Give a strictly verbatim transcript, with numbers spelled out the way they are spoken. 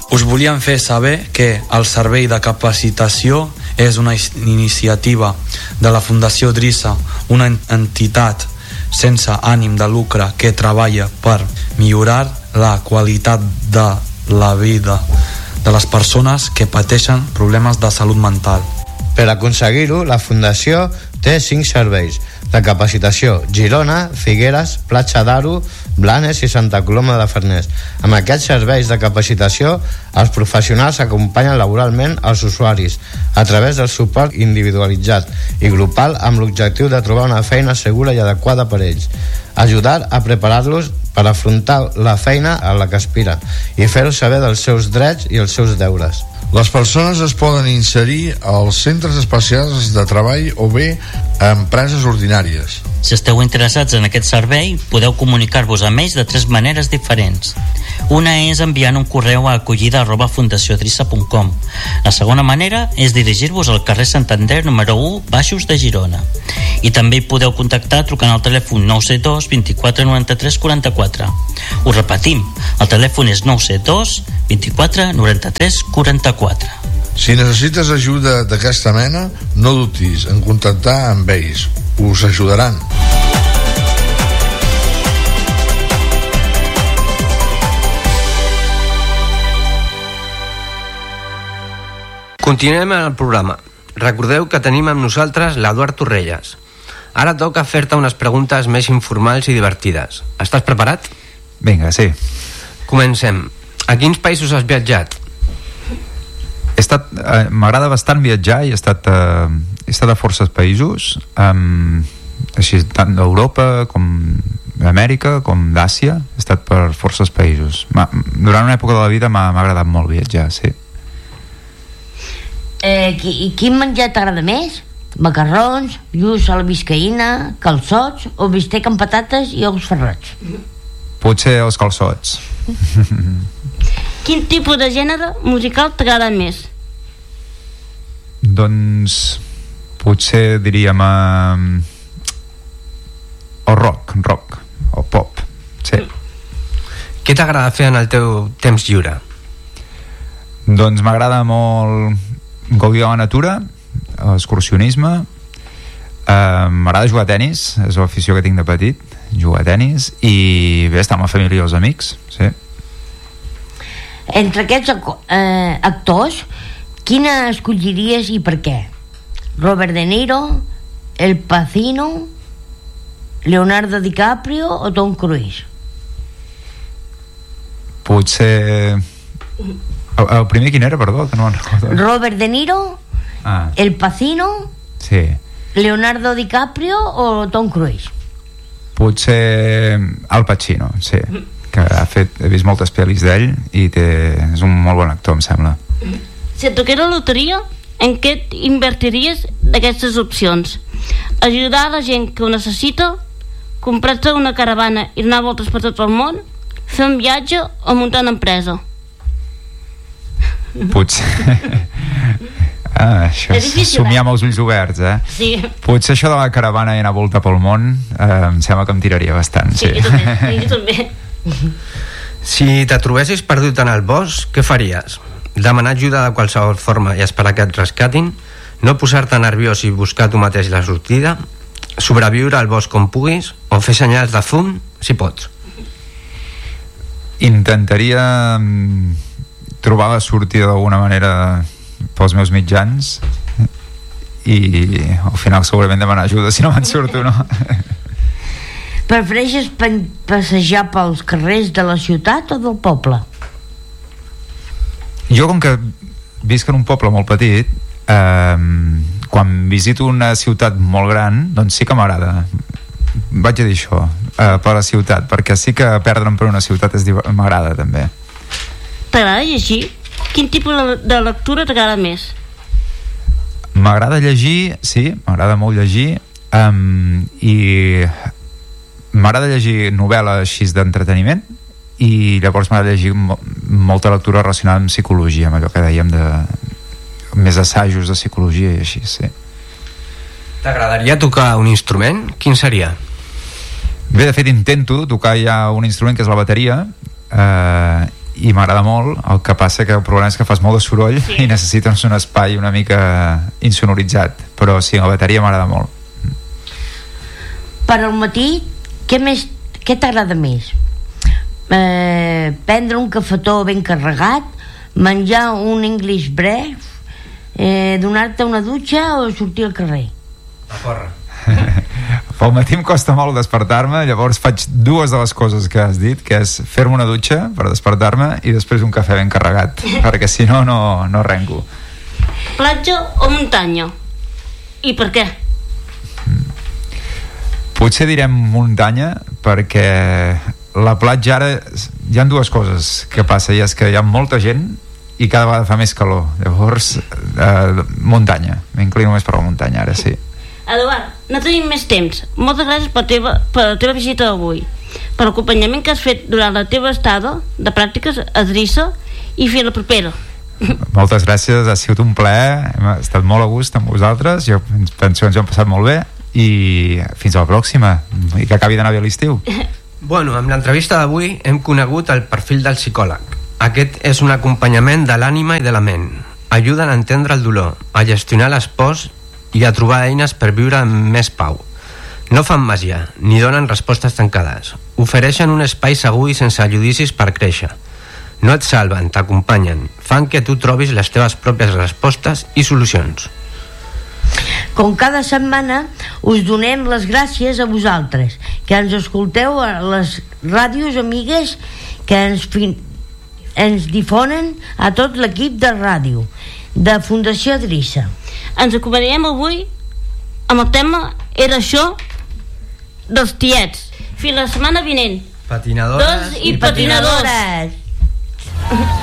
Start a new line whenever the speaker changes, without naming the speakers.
Us volíem fer saber que el Servei de Capacitació és una iniciativa de la Fundació Drissa, una entitat sense ànim de lucre que treballa per millorar la qualitat de la vida de les persones que pateixen problemes de salut mental.
Per aconseguir-ho, la Fundació té cinc serveis de capacitació: Girona, Figueres, Platja d'Aro, Blanes i Santa Coloma de Farners. Amb aquests serveis de capacitació, els professionals acompanyen laboralment els usuaris a través del suport individualitzat i grupal amb l'objectiu de trobar una feina segura i adequada per a ells, ajudar a preparar-los per afrontar la feina a la que aspiren i fer-los saber dels seus drets i els seus deures.
Les persones es poden inserir als centres especials de treball o bé a empreses ordinàries.
Si esteu interessats en aquest servei, podeu comunicar-vos amb ells de tres maneres diferents. Una és enviant un correu a acollida arroba fundaciodrissa punt com. La segona manera és dirigir-vos al carrer Santander número u, Baixos de Girona. I també hi podeu contactar trucant al telèfon nou set dos, vint-i-quatre, noranta-tres, quaranta-quatre. Ho repetim, el telèfon és nou set dos, vint-i-quatre, noranta-tres, quaranta-quatre.
Si necessites ajuda d'aquesta mena, no dubtis en contactar amb ells. Us ajudaran.
Continuem en el programa. Recordeu que tenim amb nosaltres l'Eduard Torrelles. Ara toca fer-te unes preguntes més informals i divertides. Estàs preparat?
Vinga, sí.
Comencem. A quins països has viatjat?
He estat, eh, m'agrada bastant viatjar i he estat, eh, he estat a forces països, eh, així tant d'Europa com d'Amèrica com d'Àsia. He estat per forces països. Ma, durant una època de la vida m'ha, m'ha agradat molt viatjar, sí.
Eh, qui, quin menjar t'agrada més? Macarrons, lluç a la biscaïna, calçots o bistec amb patates i ous ferrats?
Potser els calçots.
Quin tipus de gènere musical t'agrada més?
Doncs potser diríem eh, el rock, rock o pop, sí.
Què t'agrada fer en el teu temps lliure?
Doncs m'agrada molt gaudir de la natura, l'excursionisme, eh, m'agrada jugar a tenis, és l'afició que tinc de petit, jugar a tenis, i bé, estar amb la família i els amics, sí.
Entre aquests eh, actors, quina escolliries i per què? Robert De Niro, El Pacino, Leonardo DiCaprio o Tom Cruise?
Potser... El, el primer quin era, perdó, que no me'n recordo.
Robert De Niro,
ah.
El Pacino,
sí.
Leonardo DiCaprio o Tom Cruise?
Potser Al Pacino, sí, que ha fet, he vist moltes pel·lis d'ell i té, és un molt bon actor, em sembla.
Si et toqués la loteria, en què invertiries d'aquestes opcions? Ajudar a la gent que ho necessita, comprar-te una caravana i anar a voltes per tot el món, fer un viatge o muntar una empresa?
Potser ah, això és difícil, somiar amb els ulls oberts, eh?
Sí.
Potser això de la caravana i anar a volta pel món, eh, em sembla que em tiraria bastant.
Sí,
sí.
jo també, jo també.
Si te trobessis perdut en el bosc, què faries? Demanar ajuda de qualsevol forma i esperar que et rescatin? No posar-te nerviós i buscar tu mateix la sortida? Sobreviure al bosc com puguis? O fer senyals de fum, si pots?
Intentaria trobar la sortida d'alguna manera pels meus mitjans i al final segurament demanar ajuda si no me'n surto, no?
Prefereixes passejar pels carrers de la ciutat o del poble?
Jo, com que visc en un poble molt petit, eh, quan visito una ciutat molt gran, doncs sí que m'agrada, vaig a dir això, eh, per la ciutat, perquè sí que perdre'm per una ciutat és div- m'agrada també.
T'agrada llegir? Quin tipus de lectura t'agrada més?
M'agrada llegir, sí, m'agrada molt llegir, um, i m'agrada llegir novel·la així d'entreteniment, i llavors m'agrada llegir mo- molta lectura relacionada amb psicologia, amb allò que dèiem de més assajos de psicologia i així, sí.
T'agradaria tocar un instrument? Quin seria?
Bé, de fet intento tocar ja un instrument que és la bateria, eh, i i m'agrada molt. El que passa que el problema és que fas molt de soroll, sí, i necessites un espai una mica insonoritzat, però sí, la bateria m'agrada molt.
Per al matí, què més, què t'agrada més? Eh, prendre un cafetó ben carregat, menjar un English breakfast, eh, donar-te una dutxa o sortir al carrer?
A porra.
Pel matí em costa molt despertar-me, llavors faig dues de les coses que has dit, que és fer-me una dutxa per despertar-me i després un cafè ben carregat, perquè si no, no, no rengo.
Platja o muntanya? I per què?
Potser direm muntanya, perquè la platja ara hi ha dues coses que passa, i és que hi ha molta gent i cada vegada fa més calor, llavors eh, muntanya, m'inclino més per la muntanya ara, sí.
Eduard, no tenim més temps. Moltes gràcies per la teva, per la teva visita d'avui, per l'acompanyament que has fet durant la teva estada de pràctiques a Drissa, i fins la propera.
Moltes gràcies, ha sigut un plaer, hem estat molt a gust amb vosaltres, jo penso que ens ho hem passat molt bé, i fins a la pròxima, i que acabi d'anar bé l'estiu.
Bueno, amb l'entrevista d'avui hem conegut el perfil del psicòleg. Aquest és un acompanyament de l'ànima i de la ment. Ajuden a entendre el dolor, a gestionar les pors i a trobar eines per viure amb més pau. No fan màgia, ni donen respostes tancades. Ofereixen un espai segur i sense judicis per créixer. No et salven, t'acompanyen. Fan que tu trobis les teves pròpies respostes i solucions.
Com cada setmana, us donem les gràcies a vosaltres, que ens escolteu a les ràdios amigues que ens, ens difonen a tot l'equip de ràdio de Fundació Drissa.
Ens acompanyem avui amb el tema Era això dels tiets. Fins la setmana vinent.
Patinadores
i patinadors.
patinadores.